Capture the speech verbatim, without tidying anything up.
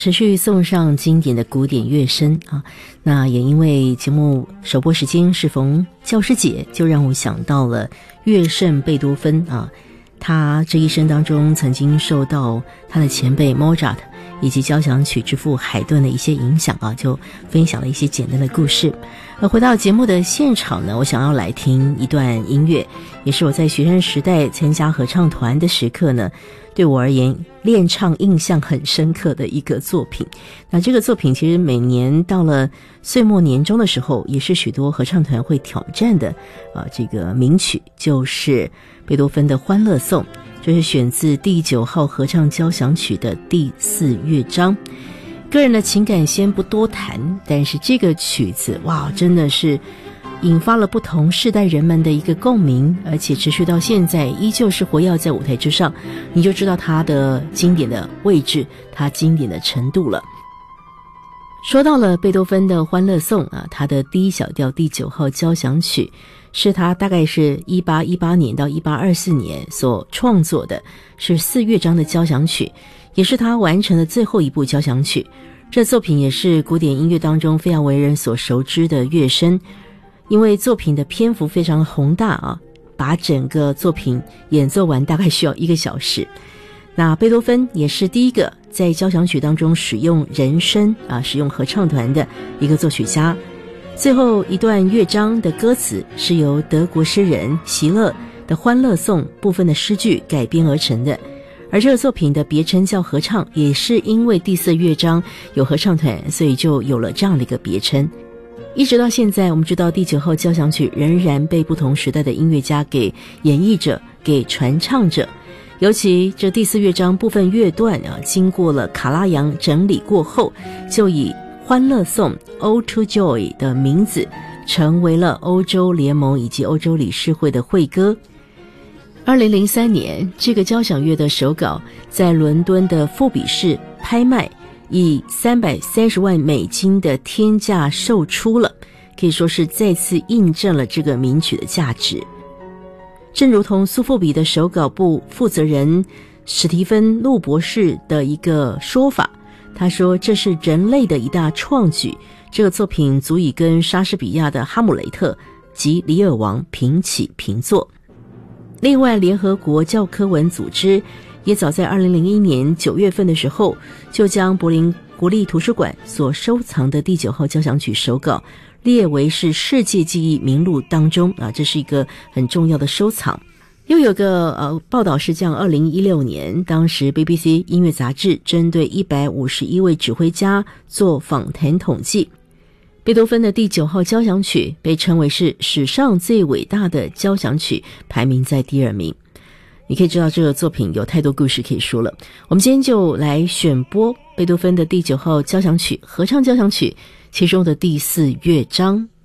持续送上经典的古典乐声啊，那也因为节目首播时间适逢教师节，就让我想到了乐圣贝多芬啊，他这一生当中曾经受到他的前辈 Mozart 以及交响曲之父海顿的一些影响啊，就分享了一些简单的故事。而回到节目的现场呢，我想要来听一段音乐，也是我在学生时代参加合唱团的时刻呢，对我而言练唱印象很深刻的一个作品。那这个作品其实每年到了岁末年终的时候，也是许多合唱团会挑战的啊、呃，这个名曲就是贝多芬的《欢乐颂》，这是选自第九号合唱交响曲的第四乐章。个人的情感先不多谈，但是这个曲子哇，真的是引发了不同世代人们的一个共鸣，而且持续到现在依旧是活跃在舞台之上，你就知道它的经典的位置，它经典的程度了。说到了贝多芬的《欢乐颂》啊，他的第一小调第九号交响曲是他大概是一八一八年到一八二四年所创作的，是四乐章的交响曲，也是他完成的最后一部交响曲。这作品也是古典音乐当中非常为人所熟知的乐声，因为作品的篇幅非常宏大啊，把整个作品演奏完大概需要一个小时。那贝多芬也是第一个在交响曲当中使用人声啊，使用合唱团的一个作曲家。最后一段乐章的歌词是由德国诗人席勒的《欢乐颂》部分的诗句改编而成的，而这个作品的别称叫合唱，也是因为第四乐章有合唱团，所以就有了这样的一个别称。一直到现在，我们知道第九号交响曲仍然被不同时代的音乐家给演绎着，给传唱着。尤其这第四乐章部分乐段啊，经过了卡拉扬整理过后，就以欢乐颂 Ode to Joy 的名字成为了欧洲联盟以及欧洲理事会的会歌。二零零三年，这个交响乐的手稿在伦敦的富比士拍卖，以三百三十万美金的天价售出了，可以说是再次印证了这个名曲的价值。正如同苏富比的手稿部负责人史蒂芬·路博士的一个说法，他说这是人类的一大创举，这个作品足以跟莎士比亚的《哈姆雷特》及《李尔王》平起平坐。另外，联合国教科文组织也早在二零零一年九月份的时候，就将柏林国立图书馆所收藏的第九号交响曲手稿列为是世界记忆名录当中啊，这是一个很重要的收藏。又有个呃报道是这样，二零一六年，当时 B B C 音乐杂志针对一百五十一位指挥家做访谈统计，贝多芬的第九号交响曲被称为是史上最伟大的交响曲，排名在第二名。你可以知道这个作品有太多故事可以说了。我们今天就来选播贝多芬的第九号交响曲合唱交响曲其中的第四乐章。